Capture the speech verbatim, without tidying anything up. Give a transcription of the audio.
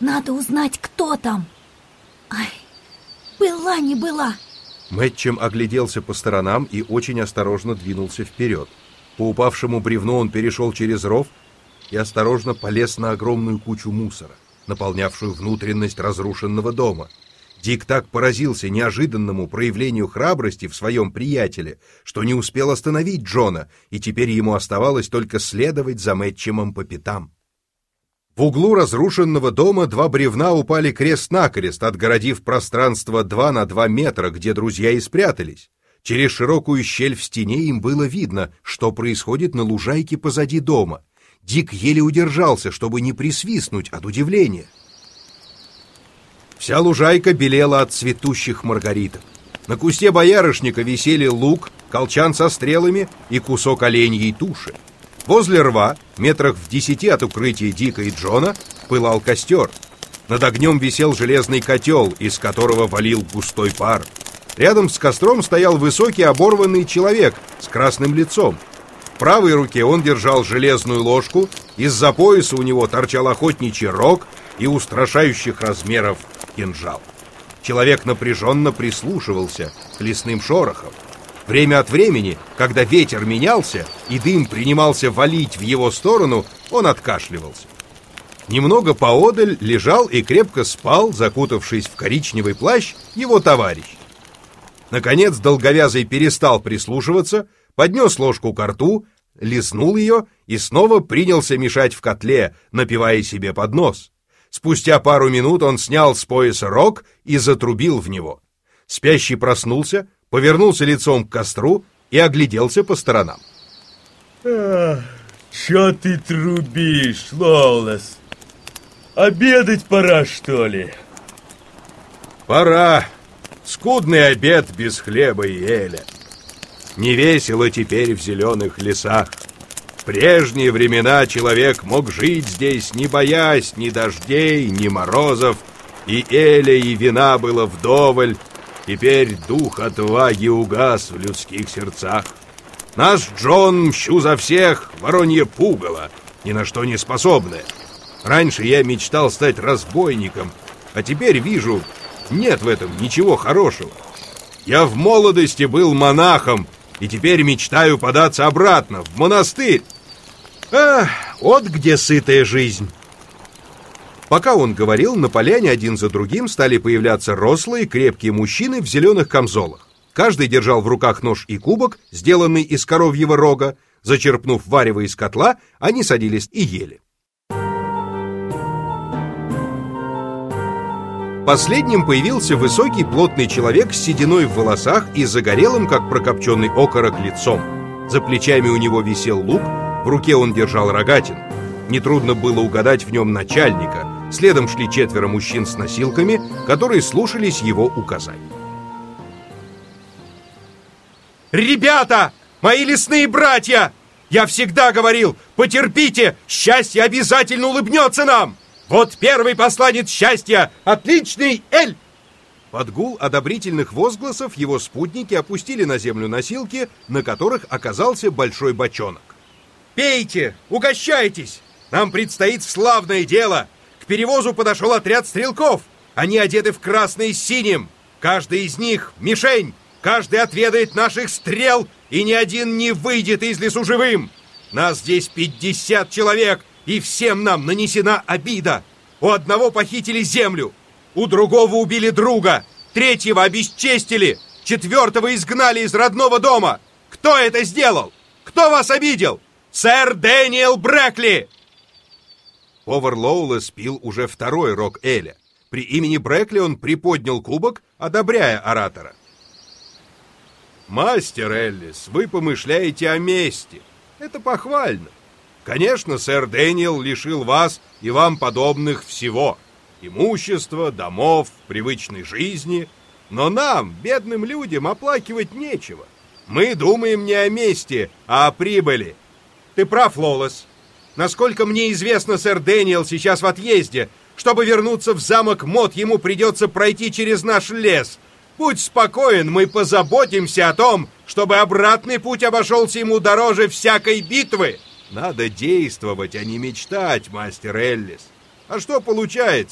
Надо узнать, кто там. Ай, была не была. Мэтчем огляделся по сторонам и очень осторожно двинулся вперед. По упавшему бревну он перешел через ров и осторожно полез на огромную кучу мусора, наполнявшую внутренность разрушенного дома. Дик так поразился неожиданному проявлению храбрости в своем приятеле, что не успел остановить Джона, и теперь ему оставалось только следовать за Мэтчемом по пятам. В углу разрушенного дома два бревна упали крест-накрест, отгородив пространство два на два метра, где друзья и спрятались. Через широкую щель в стене им было видно, что происходит на лужайке позади дома. Дик еле удержался, чтобы не присвистнуть от удивления. Вся лужайка белела от цветущих маргариток. На кусте боярышника висели лук, колчан со стрелами и кусок оленьей туши. Возле рва, метрах в десяти от укрытия Дика и Джона, пылал костер. Над огнем висел железный котел, из которого валил густой пар. Рядом с костром стоял высокий оборванный человек с красным лицом. В правой руке он держал железную ложку, из-за пояса у него торчал охотничий рог и устрашающих размеров кинжал. Человек напряженно прислушивался к лесным шорохам. Время от времени, когда ветер менялся и дым принимался валить в его сторону, он откашливался. Немного поодаль лежал и крепко спал, закутавшись в коричневый плащ, его товарищ. Наконец долговязый перестал прислушиваться, поднес ложку ко рту, лизнул ее и снова принялся мешать в котле, напивая себе под нос. Спустя пару минут он снял с пояса рог и затрубил в него. Спящий проснулся, повернулся лицом к костру и огляделся по сторонам. А, чё ты трубишь, Лоулес? Обедать пора, что ли? Пора. Скудный обед без хлеба и эля. Не весело теперь в зеленых лесах. В прежние времена человек мог жить здесь, не боясь ни дождей, ни морозов, и эля, и вина было вдоволь. Теперь дух отваги угас в людских сердцах. Наш Джон, мщу за всех, воронье пугало, ни на что не способное. Раньше я мечтал стать разбойником, а теперь вижу, нет в этом ничего хорошего. Я в молодости был монахом, и теперь мечтаю податься обратно, в монастырь. Ах, вот где сытая жизнь. Пока он говорил, на поляне один за другим стали появляться рослые, крепкие мужчины в зеленых камзолах. Каждый держал в руках нож и кубок, сделанный из коровьего рога. Зачерпнув варево из котла, они садились и ели. Последним появился высокий плотный человек с сединой в волосах и загорелым, как прокопченный окорок, лицом. За плечами у него висел лук, в руке он держал рогатину. Нетрудно было угадать в нем начальника. Следом шли четверо мужчин с носилками, которые слушались его указаний. «Ребята! Мои лесные братья! Я всегда говорил, потерпите, счастье обязательно улыбнется нам! Вот первый посланец счастья, отличный Эль!» Под гул одобрительных возгласов его спутники опустили на землю носилки, на которых оказался большой бочонок. «Пейте, угощайтесь! Нам предстоит славное дело! К перевозу подошел отряд стрелков! Они одеты в красное с синим! Каждый из них — мишень! Каждый отведает наших стрел, и ни один не выйдет из лесу живым! Нас здесь пятьдесят человек, и всем нам нанесена обида! У одного похитили землю, у другого убили друга, третьего обесчестили, четвертого изгнали из родного дома! Кто это сделал? Кто вас обидел? Сэр Дэниел Брэкли!» Повар Лоулес пил уже второй рог эля. При имени Брэкли он приподнял кубок, одобряя оратора. «Мастер Эллис, вы помышляете о мести. Это похвально. Конечно, сэр Дэниел лишил вас и вам подобных всего. Имущества, домов, привычной жизни. Но нам, бедным людям, оплакивать нечего. Мы думаем не о мести, а о прибыли». «Ты прав, Лоулес. Насколько мне известно, сэр Дэниел сейчас в отъезде. Чтобы вернуться в замок Мод, ему придется пройти через наш лес. Будь спокоен, мы позаботимся о том, чтобы обратный путь обошелся ему дороже всякой битвы». «Надо действовать, а не мечтать, мастер Эллис. А что получается?